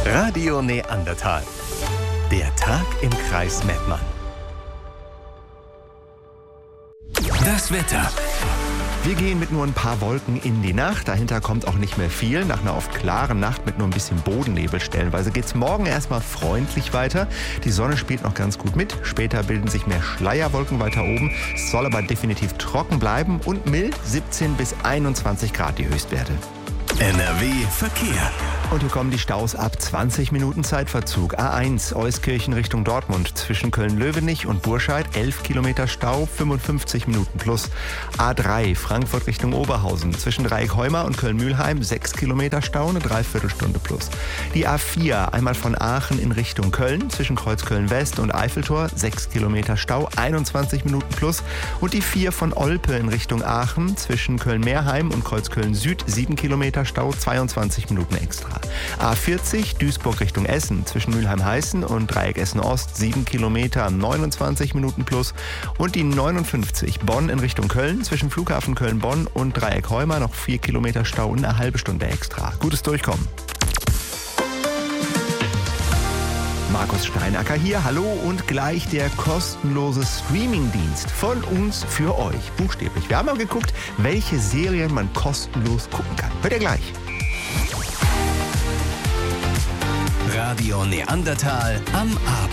Radio Neandertal. Der Tag im Kreis Mettmann. Das Wetter. Wir gehen mit nur ein paar Wolken in die Nacht. Dahinter kommt auch nicht mehr viel. Nach einer oft klaren Nacht mit nur ein bisschen Bodennebel stellenweise geht's morgen erstmal freundlich weiter. Die Sonne spielt noch ganz gut mit. Später bilden sich mehr Schleierwolken weiter oben. Es soll aber definitiv trocken bleiben und mild, 17 bis 21 Grad die Höchstwerte. NRW Verkehr. Und hier kommen die Staus ab 20 Minuten Zeitverzug. A1 Euskirchen Richtung Dortmund zwischen Köln-Löwenich und Burscheid 11 Kilometer Stau, 55 Minuten plus. A3 Frankfurt Richtung Oberhausen zwischen Dreieck-Heuma und Köln-Mühlheim 6 Kilometer Stau, eine Dreiviertelstunde plus. Die A4 einmal von Aachen in Richtung Köln zwischen Kreuzköln-West und Eiffeltor 6 Kilometer Stau, 21 Minuten plus. Und die 4 von Olpe in Richtung Aachen zwischen Köln-Meerheim und Kreuzköln-Süd 7 Kilometer Stau, 22 Minuten extra. A40 Duisburg Richtung Essen zwischen Mülheim-Heißen und Dreieck Essen-Ost 7 Kilometer, 29 Minuten plus. Und die 59 Bonn in Richtung Köln zwischen Flughafen Köln-Bonn und Dreieck Heuma noch 4 Kilometer Stau und eine halbe Stunde extra. Gutes Durchkommen. Markus Steinacker hier, hallo und gleich der kostenlose Streamingdienst von uns für euch, buchstäblich. Wir haben mal geguckt, welche Serien man kostenlos gucken kann. Hört ihr gleich. Radio Neandertal am Abend.